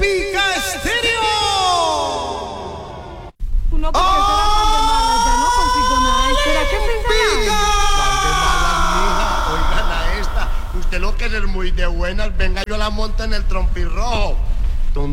Pica Estéreo. No, porque será tan de mala, ya no consigo nada. ¿Y será que ¡Pica! ¿Cuál de malas, mija? Oigan a esta. Usted lo que es muy de buenas, venga, yo la monto en el trompirrojo.